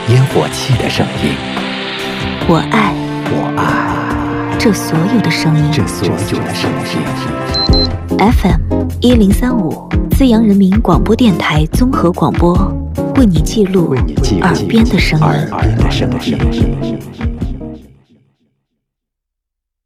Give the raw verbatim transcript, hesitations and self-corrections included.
烟火气的声音。 我爱， 我爱这所有的声音， 这所有的声音。 F M 一零三五，资阳人民广播电台综合广播，为你记录为你记录耳边的声音。 耳边的声音。